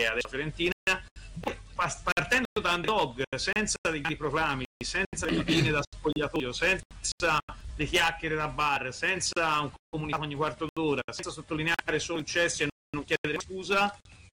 idea della Fiorentina, partendo da underdog, senza dei proclami, senza le linee da spogliatoio, senza le chiacchiere da bar, senza un comunicato ogni quarto d'ora, senza sottolineare solo il successo e non chiedere scusa,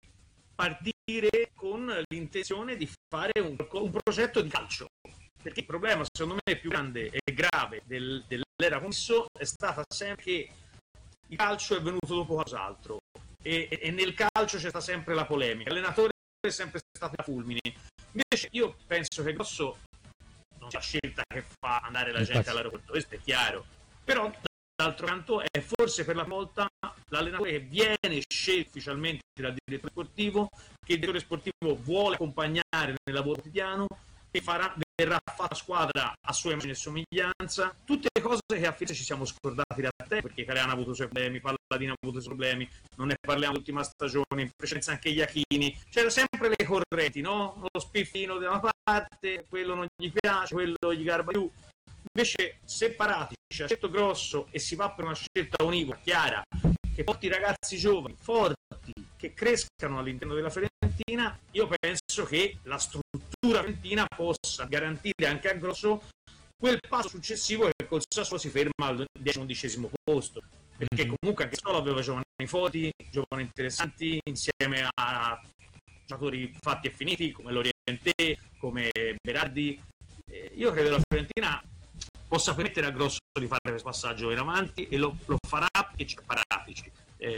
partire con l'intenzione di fare un progetto di calcio. Perché il problema, secondo me, più grande e grave dell'era Commisso è stata sempre che il calcio è venuto dopo qualcos'altro e nel calcio c'è stata sempre la polemica. L'allenatore è sempre stato a fulmini. Invece io penso che Grosso non sia la scelta che fa andare la gente all'aeroporto, questo è chiaro. Però d'altro canto è forse per la volta l'allenatore che viene scelto ufficialmente dal direttore sportivo, che il direttore sportivo vuole accompagnare nel lavoro quotidiano, che verrà fatta squadra a sua immagine e somiglianza, tutte le cose che a fine ci siamo scordati da te, perché Caleano ha avuto i suoi problemi, Palladino ha avuto i suoi problemi, non ne parliamo dell'ultima stagione, in precedenza anche Iachini, c'erano sempre le correnti, no? Lo spiffino da una parte, quello non gli piace, quello gli garba più. Invece separati, c'è scelto Grosso e si va per una scelta univoca, chiara, che porti i ragazzi giovani, forti, che crescano all'interno della Fiorentina, io penso che la struttura fiorentina possa garantire anche a Grosso quel passo successivo che col Sassuolo si ferma al 10-11 posto, perché comunque anche Sassuolo aveva giovani forti, giovani interessanti, insieme a giocatori fatti e finiti come Lorientè, come Berardi. Io credo che la Fiorentina possa permettere a Grosso di fare questo passaggio in avanti e lo farà perché c'è Paratici.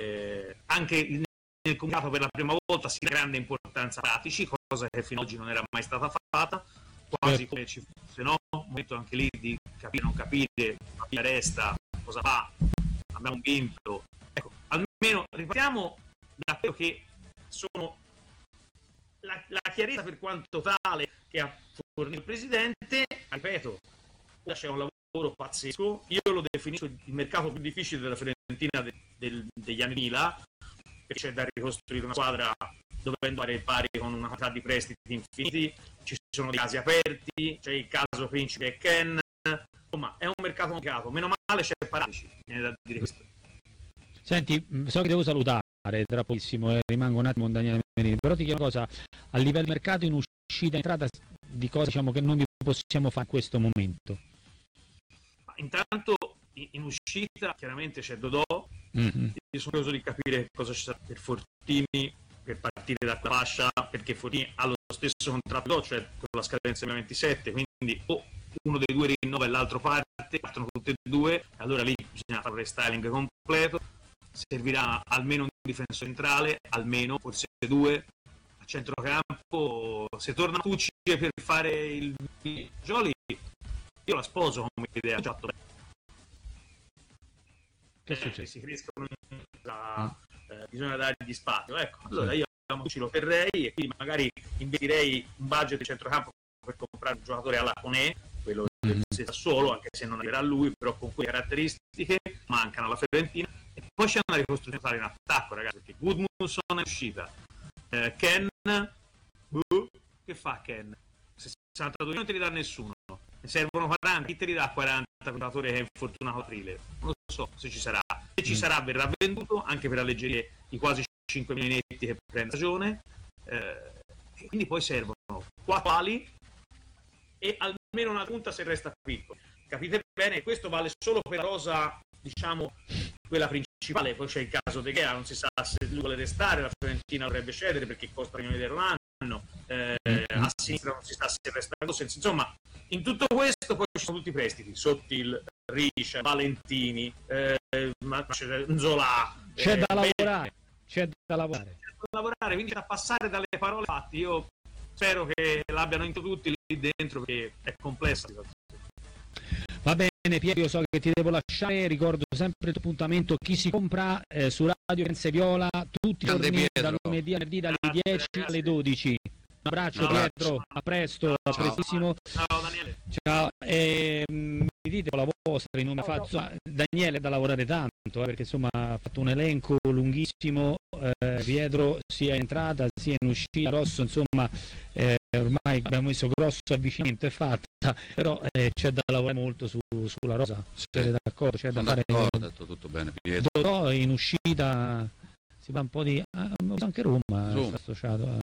Anche nel comunicato per la prima volta si dà grande importanza a Paratici, cosa che fino ad oggi non era mai stata fatta, quasi come ci fosse un momento anche lì di capire non capire, chi resta, cosa fa, abbiamo vinto. Ecco, almeno ripartiamo da quello che sono la chiarezza per quanto tale che ha fornito il presidente, ripeto, c'è un lavoro pazzesco, io lo definisco il mercato più difficile della Fiorentina degli anni 2000, perché c'è da ricostruire una squadra dovendo fare il pari con una quantità di prestiti infiniti, ci sono dei casi aperti, c'è il caso Principe e Ken, insomma è un mercato complicato, meno male c'è Paratici, viene da dire questo. Senti, so che devo salutare tra pochissimo e rimango un attimo con Daniele Merini, però ti chiedo una cosa, a livello di mercato in uscita e entrata di cosa diciamo che non possiamo fare in questo momento? Intanto in uscita chiaramente c'è Dodò, io sono curioso di capire cosa ci sarà per Fortini per partire da quella fascia, perché Fortini ha lo stesso contratto, cioè con la scadenza del 27, quindi o uno dei due rinnova e l'altro parte, partono tutti e due, allora lì bisogna fare il restyling completo, servirà almeno un difensore centrale, almeno, forse due, a centrocampo, se torna Tucci per fare il Gioli, io la sposo come idea, che si crescono bisogna dargli spazio, ecco, allora io Tucci lo terrei e quindi magari investirei un budget di centrocampo per comprare un giocatore alla Conè, quello del Sassuolo, anche se non arriverà lui, però con quelle caratteristiche mancano alla Fiorentina, e poi c'è una ricostruzione totale in attacco, ragazzi, perché Gudmundsson è uscita, Ken, che fa Ken? 62 non te li dà nessuno, ne servono 40, chi te li dà 40 giocatori che è infortunato aprile? Non lo so se ci sarà, se ci sarà verrà venduto anche per alleggerire i quasi 5 milioni netti che prende la stagione, e quindi poi servono 4 ali e almeno una punta se resta piccolo. Capite bene, questo vale solo per la rosa, diciamo, quella principale, poi c'è il caso De Gea, non si sa se lui vuole restare, la Fiorentina dovrebbe cedere perché costa di vedere un anno, a sinistra non si sa se resta Gosens, insomma, in tutto questo poi ci sono tutti i prestiti, Sottil, Riscia, Valentini, Nzola, c'è da lavorare, quindi da passare dalle parole fatte. Io spero che l'abbiano vinto tutti lì dentro, perché è complessa. Va bene Piero, io so che ti devo lasciare, ricordo sempre il tuo appuntamento, chi si compra su Radio Firenze Viola tutti i giorni da lunedì a venerdì dalle 10 alle 12. Un abbraccio Pietro, a presto, a prestissimo. Ciao Daniele. Ciao, mi dite la vostra, in nome fatto Daniele è da lavorare tanto, perché insomma ha fatto un elenco lunghissimo, Pietro sia in entrata sia in uscita, Rosso insomma ormai abbiamo messo grosso avvicinamento, è fatta, però c'è da lavorare molto sulla rosa, siete d'accordo? C'è da fare, d'accordo, detto tutto bene Pietro. Dodò in uscita si fa un po' di anche Roma è associato a